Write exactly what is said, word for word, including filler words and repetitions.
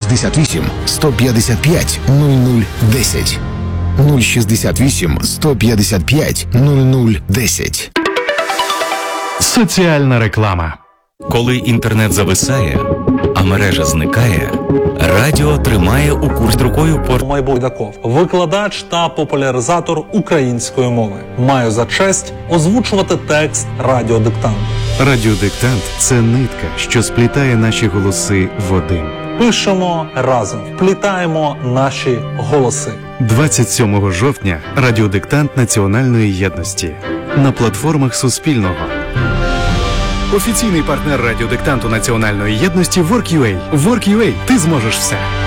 шістдесят вісім сто п'ятдесят п'ять нуль нуль десять. нуль шістдесят вісім сто п'ятдесят п'ять нуль нуль десять. Соціальна реклама. Коли інтернет зависає, а мережа зникає, радіо тримає у курс рукою порт. Майбульков, викладач та популяризатор української мови. Маю за честь озвучувати текст радіодиктанту. Радіодиктант – це нитка, що сплітає наші голоси в один. Пишемо разом, вплітаємо наші голоси. двадцять сьомого жовтня радіодиктант Національної єдності на платформах Суспільного. Офіційний партнер радіодиктанту Національної єдності WorkUA. WorkUA. Ти зможеш все.